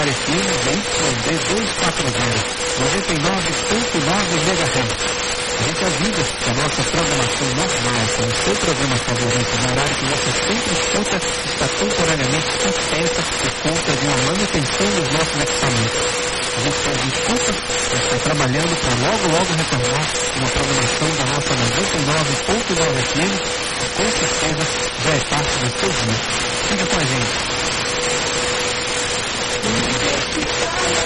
Educar FM YD 240, 99.9 MHz. A gente avisa que a nossa programação normal, com o seu programa favorito, no horário que você sempre escuta, está temporariamente suspensa por conta de uma manutenção dos nossos equipamentos. A gente pede desculpas, mas está trabalhando para logo retornar uma programação da nossa 99.9 FM, que com certeza já é parte do seu dia. Fica com a gente.